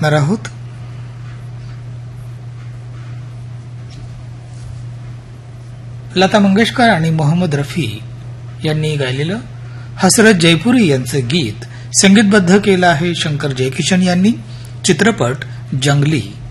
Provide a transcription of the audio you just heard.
ऐकणार आहोत. लता मंगेशकर आणि मोहम्मद रफी यांनी गायलेलं हसरत जयपुरी यांचं गीत संगीतबद्ध केलं आहे शंकर जयकिशन यांनी. चित्रपट जंगली.